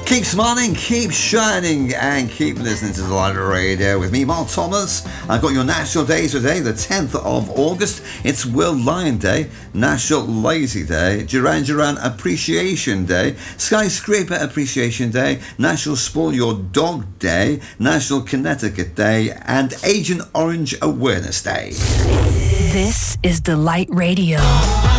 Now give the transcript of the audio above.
Keep smiling, keep shining, and keep listening to Delight Radio with me, Mark Thomas. I've got your national days today, the 10th of August. It's World Lion Day, National Lazy Day, Duran Duran Appreciation Day, Skyscraper Appreciation Day, National Spoil Your Dog Day, National Connecticut Day, and Agent Orange Awareness Day. This is Delight Radio.